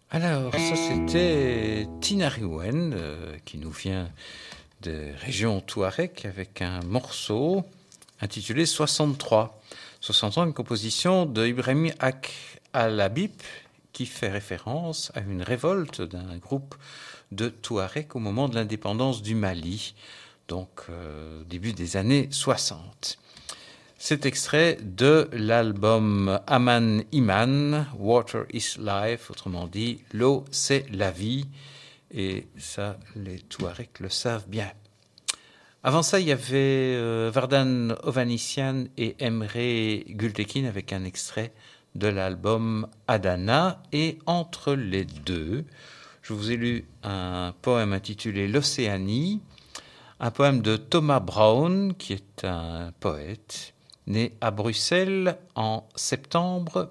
Alors, ça c'était Tinariwen, qui nous vient des régions Touareg, avec un morceau intitulé 63. 63, une composition de Ibrahim Ak Al-Habib, qui fait référence à une révolte d'un groupe de Touareg au moment de l'indépendance du Mali, donc début des années 60. Cet extrait de l'album Aman Iman, Water is Life, autrement dit, l'eau c'est la vie, et ça les Touaregs le savent bien. Avant ça, il y avait Vardan Ovanessian et Emre Gültekin avec un extrait de l'album Adana, et entre les deux, je vous ai lu un poème intitulé L'Océanie, un poème de Thomas Brown, qui est un poète, né à Bruxelles en septembre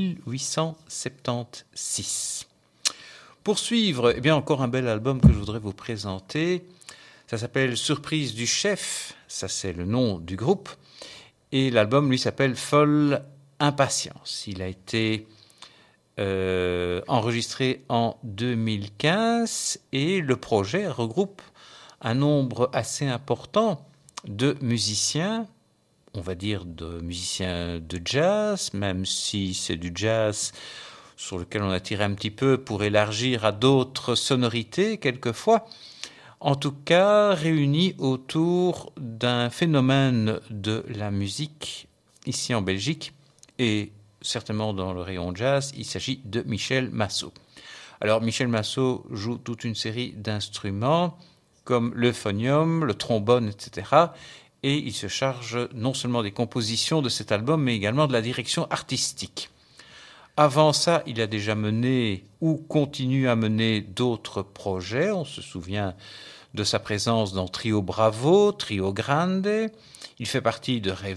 1876. Pour suivre, eh bien encore un bel album que je voudrais vous présenter. Ça s'appelle Surprise du chef, ça c'est le nom du groupe. Et l'album, lui, s'appelle Folle Impatience. Il a été enregistré en 2015 et le projet regroupe un nombre assez important de musiciens, on va dire de musiciens de jazz, même si c'est du jazz sur lequel on a tiré un petit peu pour élargir à d'autres sonorités quelquefois, en tout cas réunis autour d'un phénomène de la musique ici en Belgique et certainement dans le rayon jazz, il s'agit de Michel Massot. Alors Michel Massot joue toute une série d'instruments comme l'euphonium, le trombone, etc., et il se charge non seulement des compositions de cet album, mais également de la direction artistique. Avant ça, il a déjà mené ou continue à mener d'autres projets. On se souvient de sa présence dans Trio Bravo, Trio Grande. Il fait partie de